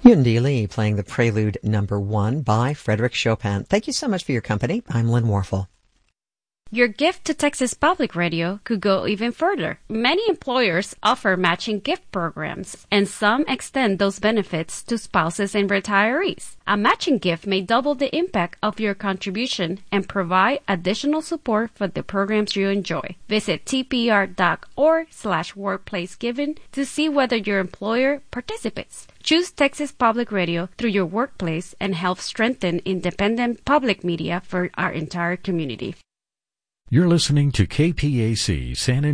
Yundi Lee playing the Prelude number 1 by Frédéric Chopin. Thank you so much for your company. I'm Lynn Warfel. Your gift to Texas Public Radio could go even further. Many employers offer matching gift programs, and some extend those benefits to spouses and retirees. A matching gift may double the impact of your contribution and provide additional support for the programs you enjoy. Visit tpr.org/workplacegiving to see whether your employer participates. Choose Texas Public Radio through your workplace and help strengthen independent public media for our entire community. You're listening to KPAC San